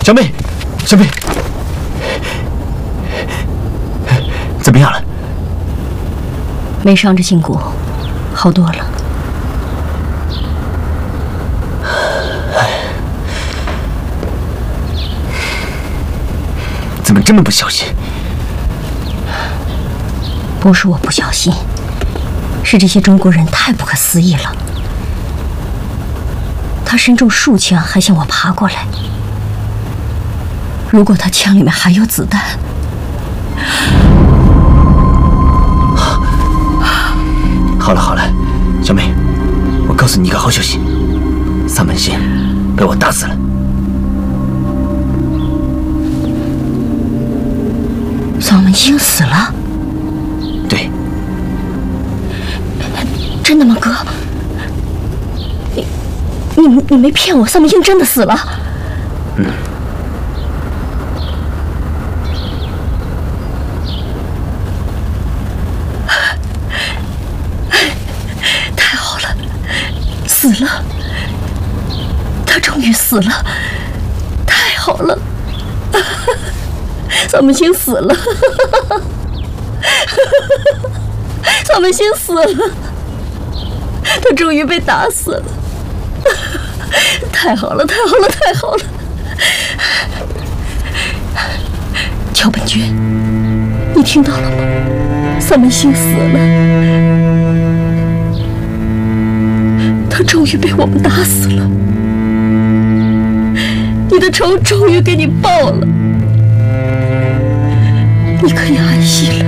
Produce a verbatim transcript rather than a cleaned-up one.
小妹，小妹，怎么样了？ 没伤着胫骨，好多了。 怎么这么不小心？ 不是我不小心，是这些中国人太不可思议了。他身中数枪，还向我爬过来。如果他枪里面还有子弹， 好了好了，小妹，我告诉你一个好消息，萨满星被我打死了。 萨满星死了？ 对。 真的吗，哥？你你你没骗我，萨满星真的死了？ 嗯。 太好了，死了，他终于死了，太好了，萨满星死了，萨满星死了，他终于被打死了，太好了，太好了，太好了！乔本君，你听到了吗？萨满星死了，他终于被我们打死了，你的仇终于给你报了，你可以安息了。